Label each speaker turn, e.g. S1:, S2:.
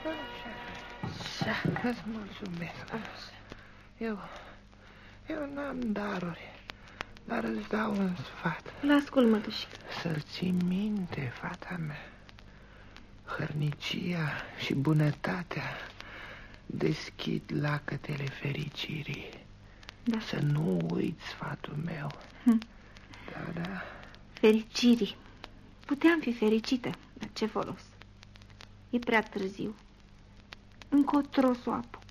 S1: Așa, îți mulțumesc. Eu n-am daruri, dar îți dau un sfat.
S2: L-ascult, mătușică.
S1: Să-l ții minte, fata mea. Hărnicia și bunătatea deschid lacătele fericirii.
S2: Da.
S1: Să nu uiți sfatul meu. Da.
S2: Fericirii. Puteam fi fericită, dar ce folos? E prea târziu. Încotro s-o apuc.